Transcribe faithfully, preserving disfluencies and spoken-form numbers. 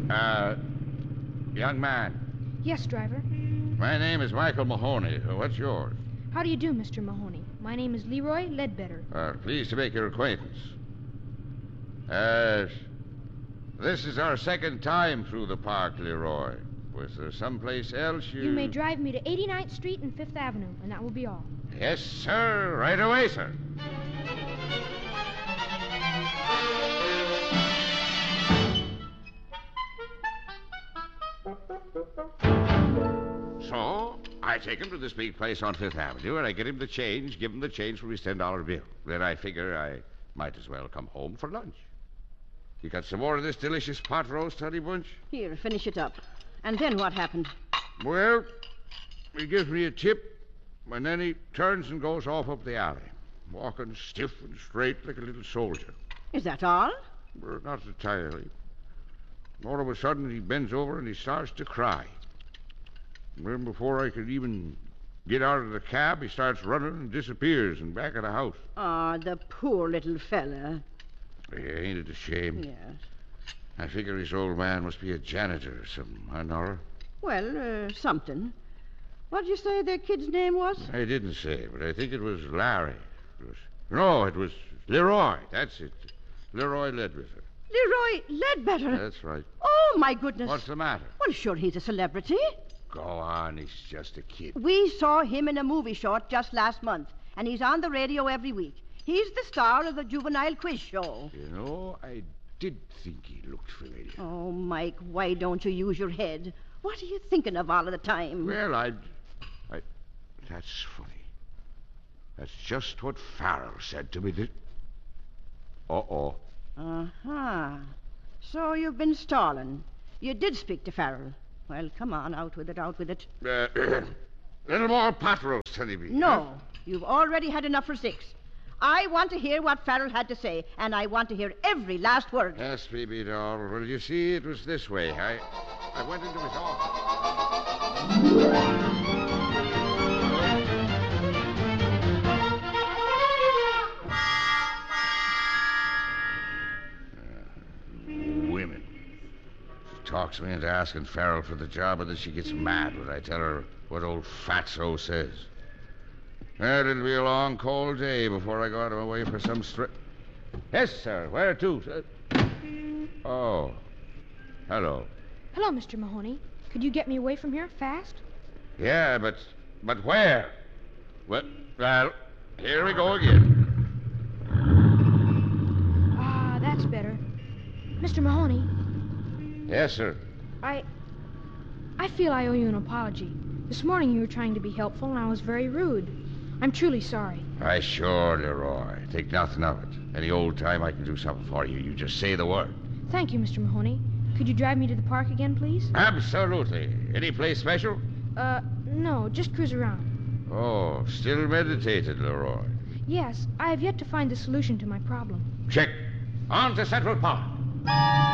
Uh, young man. Yes, driver. My name is Michael Mahoney. What's yours? How do you do, Mister Mahoney? My name is Leroy Ledbetter. Uh, pleased to make your acquaintance. Uh, this is our second time through the park, Leroy. Was there someplace else you... You may drive me to eighty-ninth Street and Fifth Avenue, and that will be all. Yes, sir. Right away, sir. So, I take him to this big place on Fifth Avenue, and I get him the change, give him the change for his ten dollar bill. Then I figure I might as well come home for lunch. You got some more of this delicious pot roast, Honey Bunch? Here, finish it up. And then what happened? Well, he gives me a tip, and then he turns and goes off up the alley, walking stiff and straight like a little soldier. Is that all? Well, not entirely. All of a sudden, he bends over and he starts to cry. And then before I could even get out of the cab, he starts running and disappears in back of the house. Ah, the poor little fella. Yeah, ain't it a shame? Yes. I figure his old man must be a janitor or something, huh, Nora? Well, uh, something. What did you say their kid's name was? I didn't say, but I think it was Larry. It was... No, it was Leroy. That's it. Leroy Ledbetter. Leroy Ledbetter? That's right. Oh, my goodness. What's the matter? Well, sure, he's a celebrity. Go on, he's just a kid. We saw him in a movie short just last month, and he's on the radio every week. He's the star of the Juvenile Quiz Show. You know, I did think he looked familiar. Oh, Mike, why don't you use your head? What are you thinking of all of the time? Well, I... I... That's funny. That's just what Farrell said to me. That... Uh-oh. Uh-huh. So you've been stalling. You did speak to Farrell. Well, come on, out with it, out with it. Uh, little more pot roast, honeybee. No, huh? You've already had enough for six. I want to hear what Farrell had to say, and I want to hear every last word. Yes, baby doll. Well, you see, it was this way. I, I went into his office. Women. She talks me into asking Farrell for the job, and then she gets mad when I tell her what old Fatso says. Well, it'll be a long, cold day before I go out of my way for some stri... Yes, sir. Where to? Uh... Oh. Hello. Hello, Mister Mahoney. Could you get me away from here fast? Yeah, but... But where? Well, well, here we go again. Ah, that's better. Mister Mahoney. Yes, sir. I... I feel I owe you an apology. This morning you were trying to be helpful, and I was very rude. I'm truly sorry. Why, sure, Leroy. Think nothing of it. Any old time I can do something for you, you just say the word. Thank you, Mister Mahoney. Could you drive me to the park again, please? Absolutely. Any place special? Uh, no, just cruise around. Oh, still meditated, Leroy. Yes, I have yet to find the solution to my problem. Check. On to Central Park.